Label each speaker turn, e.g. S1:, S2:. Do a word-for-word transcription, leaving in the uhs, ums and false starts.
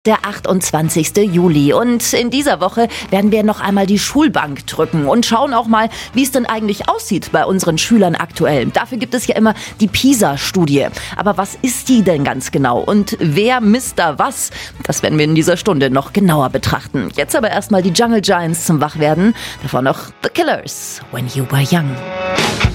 S1: Der achtundzwanzigste Juli und in dieser Woche werden wir noch einmal die Schulbank drücken und schauen auch mal, wie es denn eigentlich aussieht bei unseren Schülern aktuell. Dafür gibt es ja immer die PISA-Studie. Aber was ist die denn ganz genau und wer misst da was? Das werden wir in dieser Stunde noch genauer betrachten. Jetzt aber erstmal die Jungle Giants zum Wachwerden. Davor noch The Killers, When You Were Young.